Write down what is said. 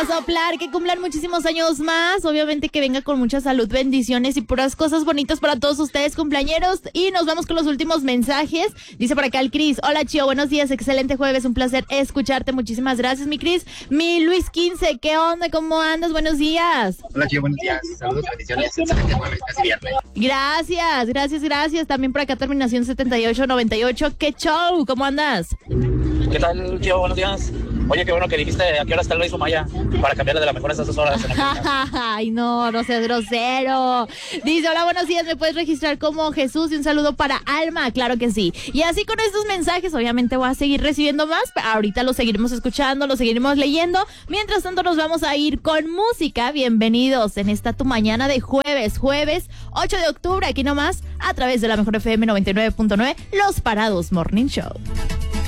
a soplar, que cumplan muchísimos años más. Obviamente que venga con mucha salud, bendiciones y puras cosas bonitas para todos ustedes, cumpleañeros. Y nos vamos con los últimos mensajes. Dice por acá el Cris: hola Chio, buenos días, excelente jueves, un placer escucharte. Muchísimas gracias, mi Cris. Mi Luis 15, ¿qué onda? ¿Cómo andas? Buenos días. Hola Chio, buenos días. Saludos, bendiciones, excelente jueves, casi viernes. Gracias. También por acá terminación 7898. ¿Qué show? ¿Cómo andas? ¿Qué tal, Chio? Buenos días. Oye, qué bueno que dijiste a qué hora está el Luis Maya para cambiarle de la mejor a esas 2 horas. Ay, no seas grosero. Dice: hola, buenos días, ¿me puedes registrar como Jesús? Y un saludo para Alma. Claro que sí. Y así con estos mensajes, obviamente voy a seguir recibiendo más. Ahorita los seguiremos escuchando, los seguiremos leyendo. Mientras tanto, nos vamos a ir con música. Bienvenidos en esta tu mañana de jueves 8 de octubre, aquí nomás, a través de la Mejor FM 99.9, Los Parados Morning Show.